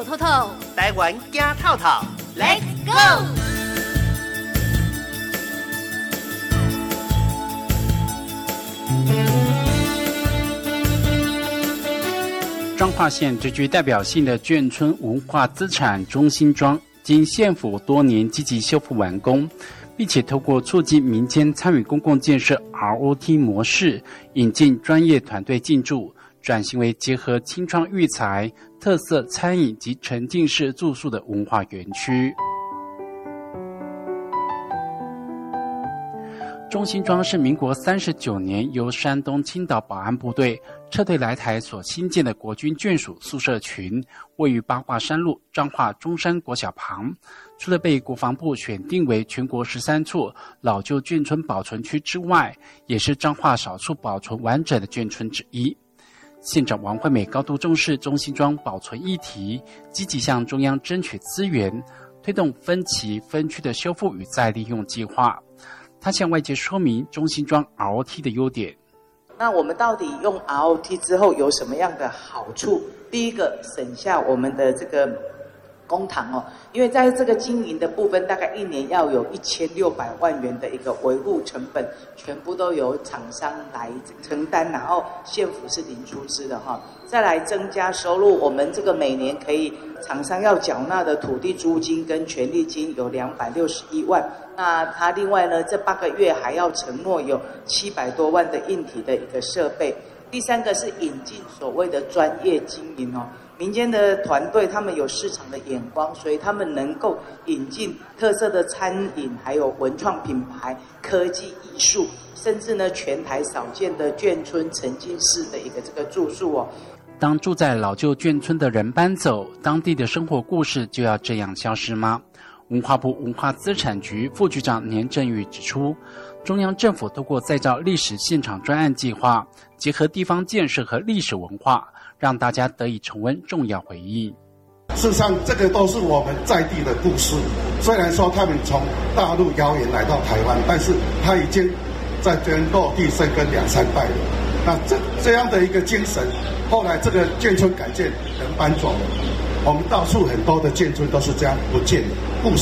透透， 台湾惊透透 ，Let's go！ 彰化县最具代表性的眷村文化资产中心庄，经县府多年积极修复完工，并且透过促进民间参与公共建设 ROT 模式，引进专业团队进驻，转型为结合青创育才、特色餐饮及沉浸式住宿的文化园区。中心庄是民国39年由山东青岛保安部队撤退来台所新建的国军眷属宿舍群，位于八卦山路彰化中山国小旁。除了被国防部选定为全国13处老旧眷村保存区之外，也是彰化少数保存完整的眷村之一。县长王惠美高度重视中心庄保存议题，积极向中央争取资源，推动分期分区的修复与再利用计划。他向外界说明中心庄 ROT 的优点。 那我们到底用 ROT 之后有什么样的好处？第一个，省下我们的这个公帑哦，因为在这个经营的部分，大概1年要有1600万元的一个维护成本，全部都由厂商来承担，然后县府是零出资的哈。再来增加收入，我们这个每年可以厂商要缴纳的土地租金跟权利金有261万。那他另外呢，这8个月还要承诺有700多万的硬体的一个设备。第三个是引进所谓的专业经营哦，民间的团队他们有市场的眼光，所以他们能够引进特色的餐饮，还有文创品牌、科技艺术，甚至呢全台少见的眷村沉浸式的一个这个住宿哦。 当住在老旧眷村的人搬走，当地的生活故事就要这样消失吗？文化部文化资产局副局长年振宇指出，中央政府透过再造历史现场专案计划，结合地方建设和历史文化，让大家得以重温重要回忆。 事实上，这个都是我们在地的故事。虽然说他们从大陆遥远来到台湾，但是他已经在这边落地生根2-3代了。那这样的一个精神，后来这个眷村改建人搬走了，我们到处很多的眷村都是这样不见的故事。